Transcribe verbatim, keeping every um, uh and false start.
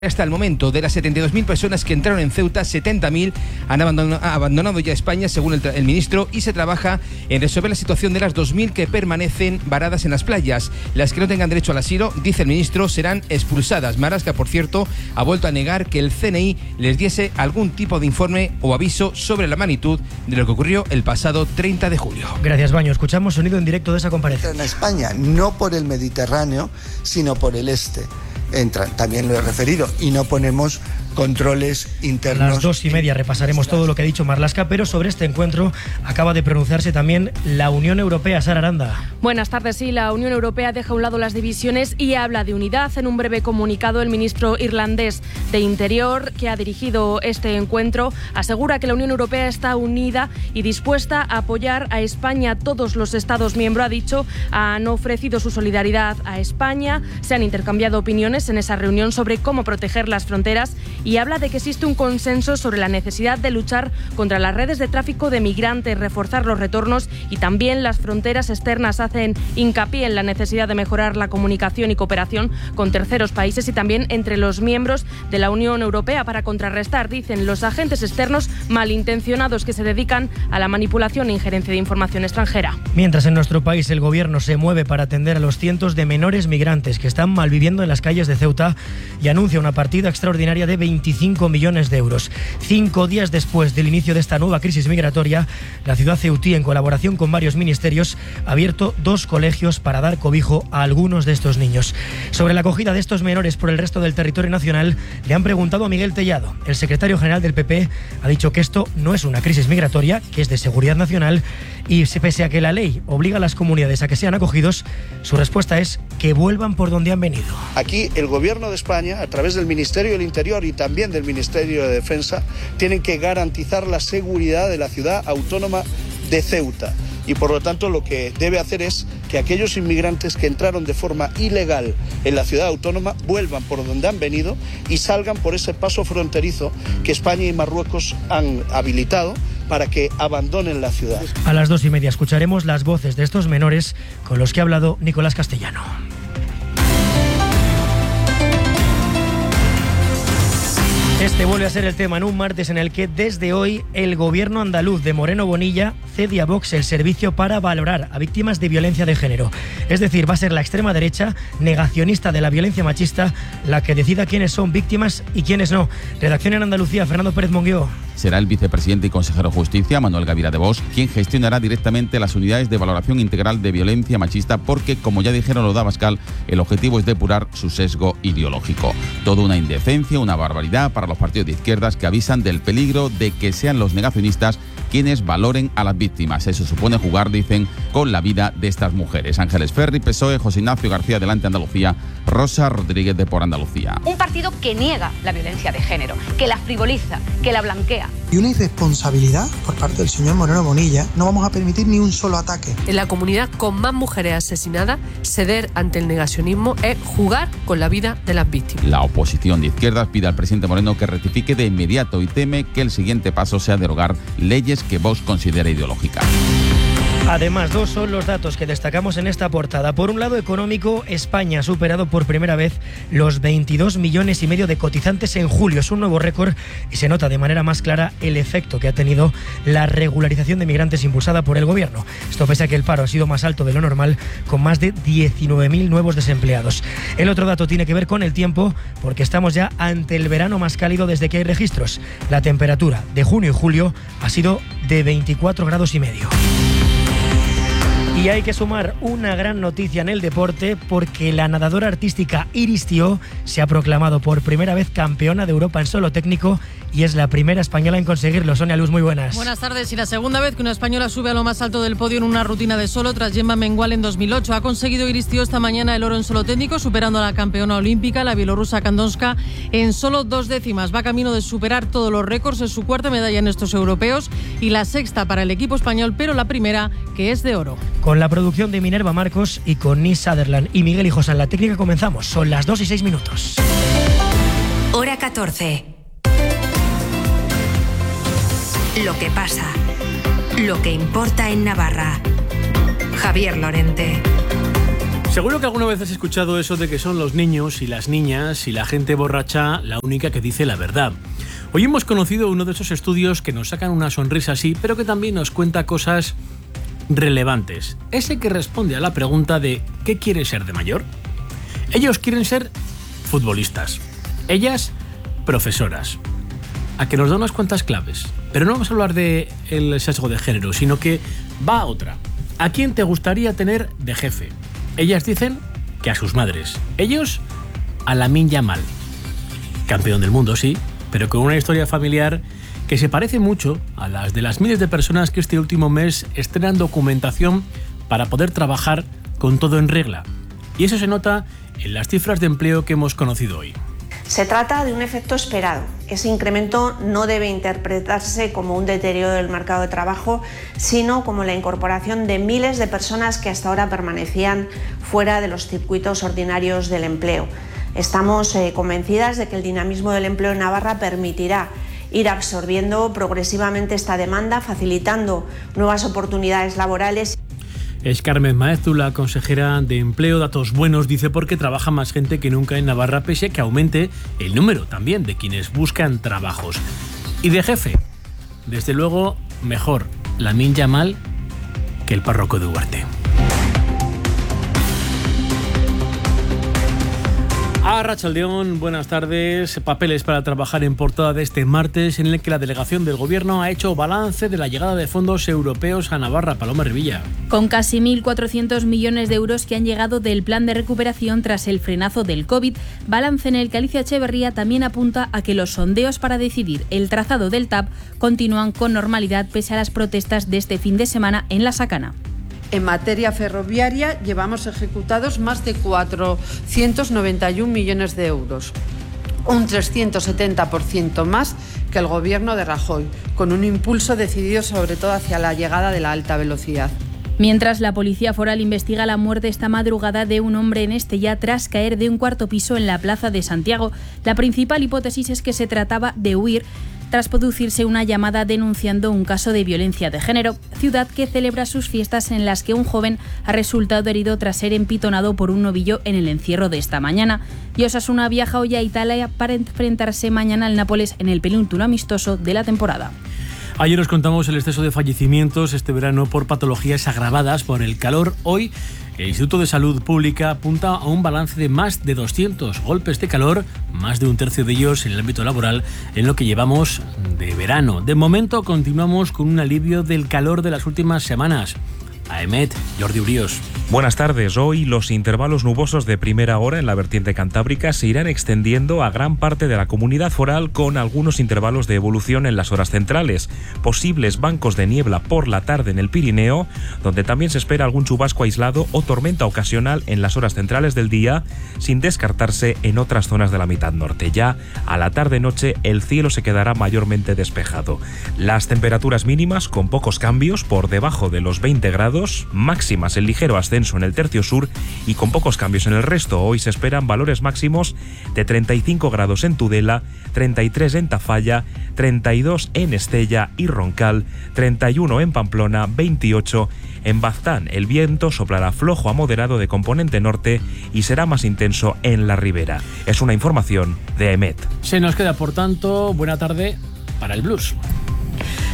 Hasta el momento, de las setenta y dos mil personas que entraron en Ceuta, setenta mil han abandonado, abandonado ya España, según el, el ministro, y se trabaja en resolver la situación de las dos mil que permanecen varadas en las playas. Las que no tengan derecho al asilo, dice el ministro, serán expulsadas. Marlaska, por cierto, ha vuelto a negar que el C N I les diese algún tipo de informe o aviso sobre la magnitud de lo que ocurrió el pasado treinta de julio. Gracias, Baño. Escuchamos sonido en directo de esa comparecencia. En España, no por el Mediterráneo, sino por el este. Entran, también lo he referido, y no ponemos controles internos. A las dos y media repasaremos todo lo que ha dicho Marlaska, pero sobre este encuentro acaba de pronunciarse también la Unión Europea. Sara Aranda. Buenas tardes. Sí, la Unión Europea deja a un lado las divisiones y habla de unidad. En un breve comunicado, el ministro irlandés de Interior, que ha dirigido este encuentro, asegura que la Unión Europea está unida y dispuesta a apoyar a España. Todos los Estados miembros, ha dicho, han ofrecido su solidaridad a España. Se han intercambiado opiniones en esa reunión sobre cómo proteger las fronteras y habla de que existe un consenso sobre la necesidad de luchar contra las redes de tráfico de migrantes, reforzar los retornos y también las fronteras externas. Hacen hincapié en la necesidad de mejorar la comunicación y cooperación con terceros países y también entre los miembros de la Unión Europea para contrarrestar, dicen, los agentes externos malintencionados que se dedican a la manipulación e injerencia de información extranjera. Mientras en nuestro país el gobierno se mueve para atender a los cientos de menores migrantes que están malviviendo en las calles de Ceuta y anuncia una partida extraordinaria de veinticinco millones de euros. Cinco días después del inicio de esta nueva crisis migratoria, la ciudad ceutí, en colaboración con varios ministerios, ha abierto dos colegios para dar cobijo a algunos de estos niños. Sobre la acogida de estos menores por el resto del territorio nacional, le han preguntado a Miguel Tellado. El secretario general del P P ha dicho que esto no es una crisis migratoria, que es de seguridad nacional, y pese a que la ley obliga a las comunidades a que sean acogidos, su respuesta es que vuelvan por donde han venido. Aquí el Gobierno de España, a través del Ministerio del Interior y también del Ministerio de Defensa, tienen que garantizar la seguridad de la ciudad autónoma de Ceuta. Y por lo tanto lo que debe hacer es que aquellos inmigrantes que entraron de forma ilegal en la ciudad autónoma vuelvan por donde han venido y salgan por ese paso fronterizo que España y Marruecos han habilitado para que abandonen la ciudad. A las dos y media escucharemos las voces de estos menores con los que ha hablado Nicolás Castellano. Este vuelve a ser el tema en un martes en el que desde hoy el gobierno andaluz de Moreno Bonilla cede a Vox el servicio para valorar a víctimas de violencia de género. Es decir, va a ser la extrema derecha negacionista de la violencia machista la que decida quiénes son víctimas y quiénes no. Redacción en Andalucía, Fernando Pérez Monguió. Será el vicepresidente y consejero de Justicia, Manuel Gavira de Vox, quien gestionará directamente las unidades de valoración integral de violencia machista porque, como ya dijeron los de Abascal, el objetivo es depurar su sesgo ideológico. Toda una indecencia, una barbaridad para los partidos de izquierdas que avisan del peligro de que sean los negacionistas quienes valoren a las víctimas. Eso supone jugar, dicen, con la vida de estas mujeres. Ángeles Ferri, P S O E, José Ignacio García, Adelante Andalucía, Rosa Rodríguez de Por Andalucía. Un partido que niega la violencia de género, que la frivoliza, que la blanquea. Y una irresponsabilidad por parte del señor Moreno Bonilla. No vamos a permitir ni un solo ataque. En la comunidad con más mujeres asesinadas, ceder ante el negacionismo es jugar con la vida de las víctimas. La oposición de izquierdas pide al presidente Moreno que rectifique de inmediato y teme que el siguiente paso sea derogar leyes que Vox considera ideológicas. Además, dos son los datos que destacamos en esta portada. Por un lado, económico, España ha superado por primera vez los veintidós millones y medio de cotizantes en julio. Es un nuevo récord y se nota de manera más clara el efecto que ha tenido la regularización de migrantes impulsada por el gobierno. Esto pese a que el paro ha sido más alto de lo normal, con más de diecinueve mil nuevos desempleados. El otro dato tiene que ver con el tiempo, porque estamos ya ante el verano más cálido desde que hay registros. La temperatura de junio y julio ha sido de veinticuatro grados y medio. Y hay que sumar una gran noticia en el deporte porque la nadadora artística Iris Tió se ha proclamado por primera vez campeona de Europa en solo técnico y es la primera española en conseguirlo. Sonia Luz, muy buenas. Buenas tardes. Y la segunda vez que una española sube a lo más alto del podio en una rutina de solo tras Gemma Mengual en dos mil ocho. Ha conseguido Iris Tió esta mañana el oro en solo técnico, superando a la campeona olímpica, la bielorrusa Kandonska, en solo dos décimas. Va camino de superar todos los récords. Es su cuarta medalla en estos europeos y la sexta para el equipo español, pero la primera que es de oro. Con la producción de Minerva Marcos y con Nis Sutherland y Miguel Hijos en la técnica comenzamos. Son las dos y seis minutos. Hora catorce. Lo que pasa, lo que importa en Navarra. Javier Lorente. Seguro que alguna vez has escuchado eso de que son los niños y las niñas y la gente borracha la única que dice la verdad. Hoy hemos conocido uno de esos estudios que nos sacan una sonrisa así, pero que también nos cuenta cosas relevantes. Ese que responde a la pregunta de ¿qué quieres ser de mayor? Ellos quieren ser futbolistas, ellas profesoras. A que nos da unas cuantas claves. Pero no vamos a hablar de el sesgo de género, sino que va a otra. ¿A quién te gustaría tener de jefe? Ellas dicen que a sus madres. Ellos a Lamine Yamal. Campeón del mundo, sí, pero con una historia familiar que se parece mucho a las de las miles de personas que este último mes estrenan documentación para poder trabajar con todo en regla. Y eso se nota en las cifras de empleo que hemos conocido hoy. Se trata de un efecto esperado. Ese incremento no debe interpretarse como un deterioro del mercado de trabajo, sino como la incorporación de miles de personas que hasta ahora permanecían fuera de los circuitos ordinarios del empleo. Estamos eh, convencidas de que el dinamismo del empleo en Navarra permitirá ir absorbiendo progresivamente esta demanda, facilitando nuevas oportunidades laborales. Es Carmen Maeztu, la consejera de Empleo. Datos buenos, dice, porque trabaja más gente que nunca en Navarra, pese a que aumente el número también de quienes buscan trabajos. Y de jefe, desde luego, mejor Lamine Yamal que el párroco de Ugarte. Arratsaldeón, buenas tardes. Papeles para trabajar en portada de este martes, en el que la delegación del Gobierno ha hecho balance de la llegada de fondos europeos a Navarra. Paloma Revilla. Con casi mil cuatrocientos millones de euros que han llegado del plan de recuperación tras el frenazo del COVID, balance en el que Alicia Echeverría también apunta a que los sondeos para decidir el trazado del T A P continúan con normalidad pese a las protestas de este fin de semana en La Sacana. En materia ferroviaria llevamos ejecutados más de cuatrocientos noventa y un millones de euros, un trescientos setenta por ciento más que el gobierno de Rajoy, con un impulso decidido sobre todo hacia la llegada de la alta velocidad. Mientras la Policía Foral investiga la muerte esta madrugada de un hombre en Estella tras caer de un cuarto piso en la plaza de Santiago, la principal hipótesis es que se trataba de huir tras producirse una llamada denunciando un caso de violencia de género, ciudad que celebra sus fiestas en las que un joven ha resultado herido tras ser empitonado por un novillo en el encierro de esta mañana. Y Osasuna viaja hoy a Italia para enfrentarse mañana al Nápoles en el penúltimo amistoso de la temporada. Ayer os contamos el exceso de fallecimientos este verano por patologías agravadas por el calor. Hoy el Instituto de Salud Pública apunta a un balance de más de doscientos golpes de calor, más de un tercio de ellos en el ámbito laboral, en lo que llevamos de verano. De momento continuamos con un alivio del calor de las últimas semanas. A Emet, Jordi Urios. Buenas tardes. Hoy los intervalos nubosos de primera hora en la vertiente cantábrica se irán extendiendo a gran parte de la comunidad foral, con algunos intervalos de evolución en las horas centrales. Posibles bancos de niebla por la tarde en el Pirineo, donde también se espera algún chubasco aislado o tormenta ocasional en las horas centrales del día, sin descartarse en otras zonas de la mitad norte. Ya a la tarde-noche el cielo se quedará mayormente despejado. Las temperaturas mínimas con pocos cambios, por debajo de los veinte grados, máximas en ligero ascenso en el tercio sur y con pocos cambios en el resto. Hoy se esperan valores máximos de treinta y cinco grados en Tudela, treinta y tres en Tafalla, treinta y dos en Estella y Roncal, treinta y uno en Pamplona, veintiocho en Baztán. El viento soplará flojo a moderado de componente norte y será más intenso en la ribera. Es una información de Emet. Se nos queda, por tanto, buena tarde para el blues.